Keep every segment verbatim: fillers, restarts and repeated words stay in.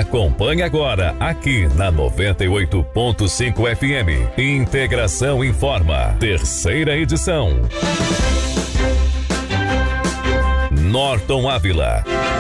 Acompanhe agora aqui na noventa e oito ponto cinco F M. Integração Informa, terceira edição. Norton Ávila.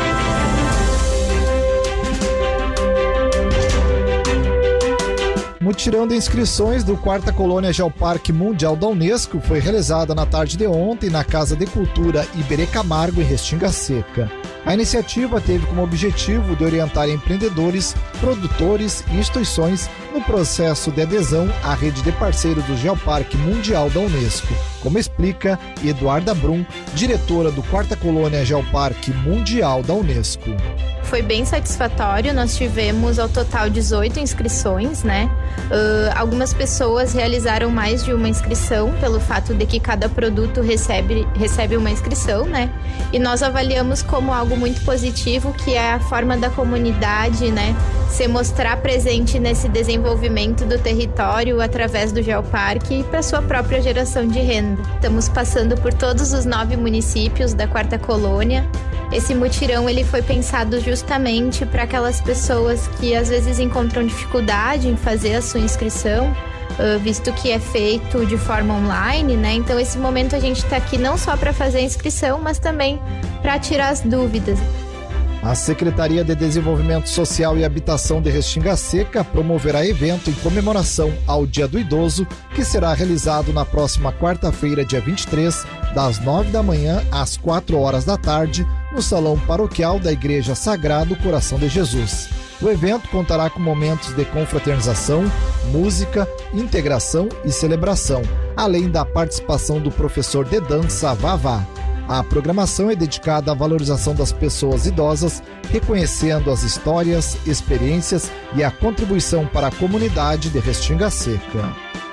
Mutirão de inscrições do quarta Colônia Geoparque Mundial da Unesco foi realizada na tarde de ontem na Casa de Cultura Iberê Camargo, em Restinga Seca. A iniciativa teve como objetivo de orientar empreendedores, produtores e instituições no processo de adesão à rede de parceiros do Geoparque Mundial da Unesco, como explica Eduarda Brum, diretora do quarta Colônia Geoparque Mundial da Unesco. Foi bem satisfatório, nós tivemos ao total dezoito inscrições, né? Uh, algumas pessoas realizaram mais de uma inscrição, pelo fato de que cada produto recebe, recebe uma inscrição, né? E nós avaliamos como algo muito positivo, que é a forma da comunidade, né, se mostrar presente nesse desenvolvimento do território através do Geoparque para sua própria geração de renda. Estamos passando por todos os nove municípios da quarta Colônia. Esse mutirão ele foi pensado justamente para aquelas pessoas que às vezes encontram dificuldade em fazer a sua inscrição, visto que é feito de forma online, né? Então esse momento a gente está aqui não só para fazer a inscrição, mas também para tirar as dúvidas. A Secretaria de Desenvolvimento Social e Habitação de Restinga Seca promoverá evento em comemoração ao Dia do Idoso, que será realizado na próxima quarta-feira, dia vinte e três, das nove da manhã às quatro horas da tarde, no Salão Paroquial da Igreja Sagrado Coração de Jesus. O evento contará com momentos de confraternização, música, integração e celebração, além da participação do professor de dança Vavá. A programação é dedicada à valorização das pessoas idosas, reconhecendo as histórias, experiências e a contribuição para a comunidade de Restinga Seca.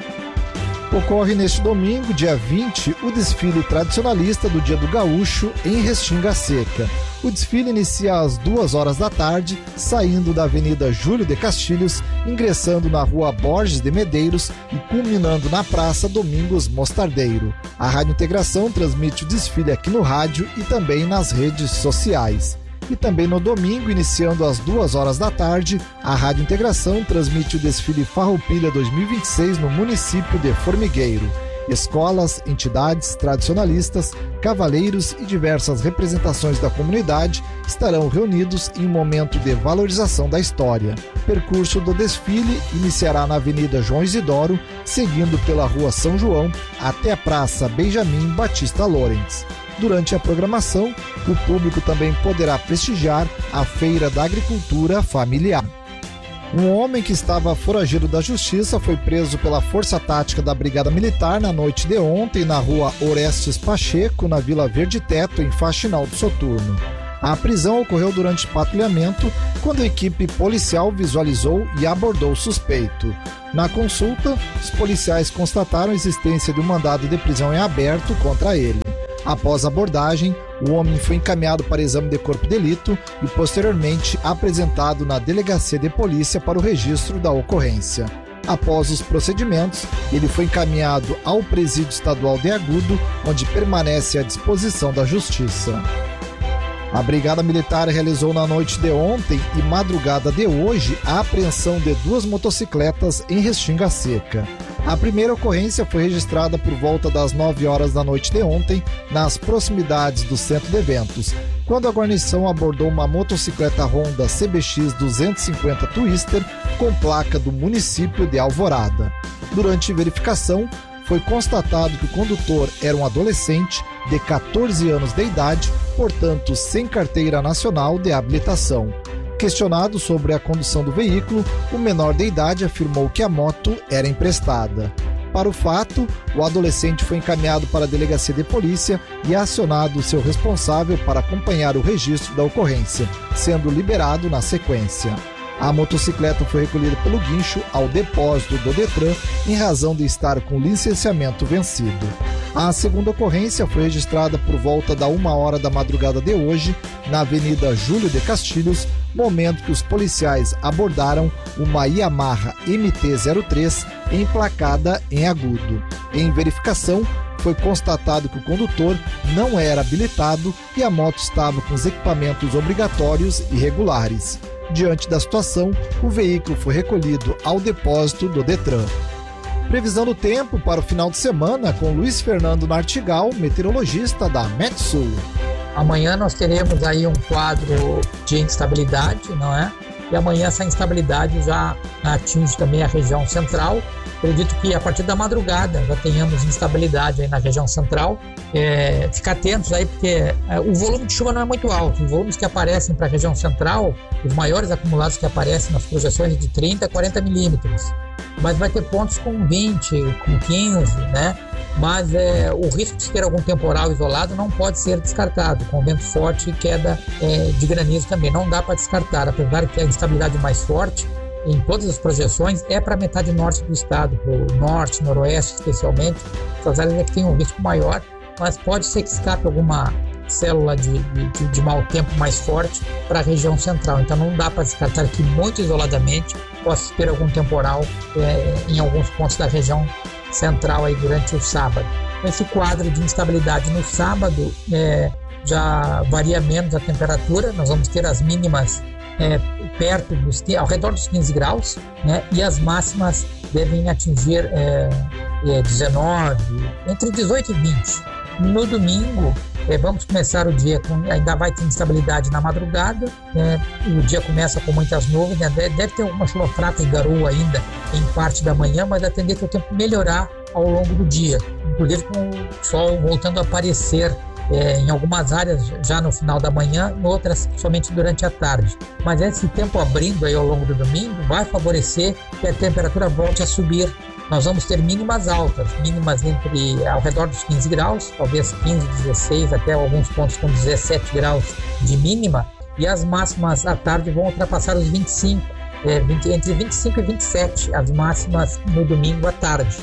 Ocorre neste domingo, dia vinte, o desfile tradicionalista do Dia do Gaúcho em Restinga Seca. O desfile inicia às duas horas da tarde, saindo da Avenida Júlio de Castilhos, ingressando na Rua Borges de Medeiros e culminando na Praça Domingos Mostardeiro. A Rádio Integração transmite o desfile aqui no rádio e também nas redes sociais. E também no domingo, iniciando às duas horas da tarde, a Rádio Integração transmite o desfile Farroupilha dois mil e vinte e seis no município de Formigueiro. Escolas, entidades tradicionalistas, cavaleiros e diversas representações da comunidade estarão reunidos em um momento de valorização da história. O percurso do desfile iniciará na Avenida João Isidoro, seguindo pela Rua São João até a Praça Benjamin Batista Lorentz. Durante a programação, o público também poderá prestigiar a Feira da Agricultura Familiar. Um homem que estava foragido da justiça foi preso pela Força Tática da Brigada Militar na noite de ontem na Rua Orestes Pacheco, na Vila Verde Teto, em Faxinal do Soturno. A prisão ocorreu durante patrulhamento, quando a equipe policial visualizou e abordou o suspeito. Na consulta, os policiais constataram a existência de um mandado de prisão em aberto contra ele. Após a abordagem, o homem foi encaminhado para exame de corpo de delito e posteriormente apresentado na delegacia de polícia para o registro da ocorrência. Após os procedimentos, ele foi encaminhado ao Presídio Estadual de Agudo, onde permanece à disposição da Justiça. A Brigada Militar realizou na noite de ontem e madrugada de hoje a apreensão de duas motocicletas em Restinga Seca. A primeira ocorrência foi registrada por volta das nove horas da noite de ontem, nas proximidades do centro de eventos, quando a guarnição abordou uma motocicleta Honda C B X duzentos e cinquenta Twister com placa do município de Alvorada. Durante verificação, foi constatado que o condutor era um adolescente de catorze anos de idade, portanto sem carteira nacional de habilitação. Questionado sobre a condução do veículo, o menor de idade afirmou que a moto era emprestada. Para o fato, o adolescente foi encaminhado para a delegacia de polícia e acionado o seu responsável para acompanhar o registro da ocorrência, sendo liberado na sequência. A motocicleta foi recolhida pelo guincho ao depósito do Detran em razão de estar com licenciamento vencido. A segunda ocorrência foi registrada por volta da uma hora da madrugada de hoje, na Avenida Júlio de Castilhos, momento que os policiais abordaram uma Yamaha M T zero três emplacada em Agudo. Em verificação, foi constatado que o condutor não era habilitado e a moto estava com os equipamentos obrigatórios e regulares. Diante da situação, o veículo foi recolhido ao depósito do Detran. Previsão do tempo para o final de semana com Luiz Fernando Nartigal, meteorologista da Metsul. Amanhã nós teremos aí um quadro de instabilidade, não é? E amanhã essa instabilidade já atinge também a região central. Acredito que a partir da madrugada já tenhamos instabilidade aí na região central. É, ficar atentos aí, porque é, o volume de chuva não é muito alto. Os volumes que aparecem para a região central, os maiores acumulados que aparecem nas projeções de trinta a quarenta milímetros. Mas vai ter pontos com vinte, com quinze, né? Mas é, o risco de ter algum temporal isolado não pode ser descartado, com vento forte e queda é, de granizo também. Não dá para descartar, apesar que a instabilidade mais forte em todas as projeções é para a metade norte do estado, para o norte, noroeste especialmente. Essas áreas é que tem um risco maior, mas pode ser que escape alguma célula de, de, de mau tempo mais forte para a região central. Então não dá para descartar que muito isoladamente possa ter algum temporal é, em alguns pontos da região central aí durante o sábado. Esse quadro de instabilidade no sábado é, já varia menos a temperatura. Nós vamos ter as mínimas é, perto dos, ao redor dos quinze graus, né? E as máximas devem atingir é, é, dezenove, entre dezoito e vinte. No domingo, é, vamos começar o dia com, ainda vai ter instabilidade na madrugada, né? O dia começa com muitas nuvens, né? deve, deve ter alguma chuva fraca e garoa ainda em parte da manhã, mas a tendência é o tempo melhorar ao longo do dia, inclusive com o sol voltando a aparecer é, em algumas áreas já no final da manhã, em outras somente durante a tarde. Mas esse tempo abrindo aí ao longo do domingo vai favorecer que a temperatura volte a subir. Nós vamos ter mínimas altas, mínimas entre ao redor dos quinze graus, talvez quinze, dezesseis, até alguns pontos com dezessete graus de mínima, e as máximas à tarde vão ultrapassar os vinte e cinco, é, vinte, entre vinte e cinco e vinte e sete, as máximas no domingo à tarde.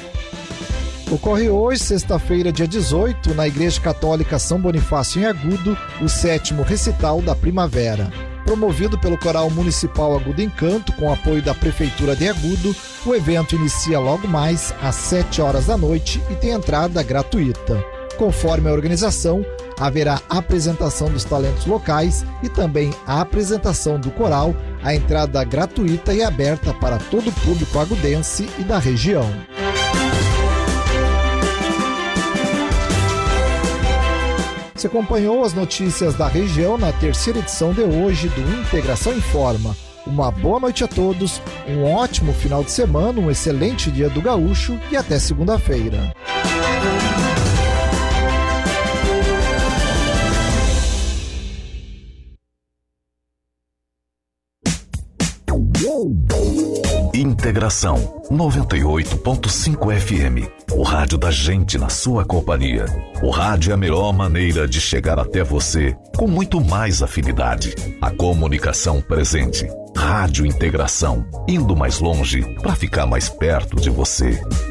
Ocorre hoje, sexta-feira, dia dezoito, na Igreja Católica São Bonifácio em Agudo, o sétimo recital da primavera. Promovido pelo Coral Municipal Agudo Encanto, com apoio da Prefeitura de Agudo, o evento inicia logo mais às sete horas da noite e tem entrada gratuita. Conforme a organização, haverá apresentação dos talentos locais e também a apresentação do coral, a entrada gratuita e aberta para todo o público agudense e da região. Você acompanhou as notícias da região na terceira edição de hoje do Integração Informa. Uma boa noite a todos, um ótimo final de semana, um excelente dia do gaúcho e até segunda-feira. Integração noventa e oito ponto cinco F M. O rádio da gente na sua companhia. O rádio é a melhor maneira de chegar até você com muito mais afinidade. A comunicação presente. Rádio Integração, indo mais longe para ficar mais perto de você.